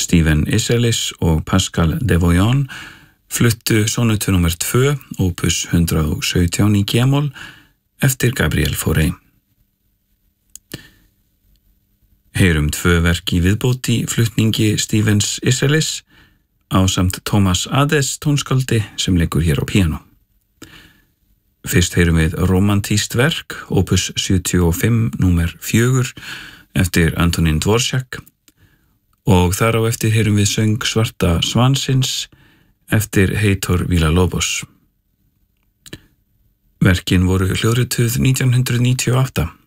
Stephen Isserlis og Pascal Devoyon fluttu sonutu nr. 2, opus 117 í G-mól, eftir Gabriel Fauré. Heyrum 2 verk í viðbót í flutningi Stephens Isserlis ásamt Thomas Ades tónskáldi sem leikur hér á píanó. Fyrst heyrum við romantískt verk, opus 75 nr. 4 eftir Antonín Dvořák og þar á eftir heyrum við söng Svarta svansins eftir Heitor Villa-Lobos. Verkin voru hljóðrituð 1998.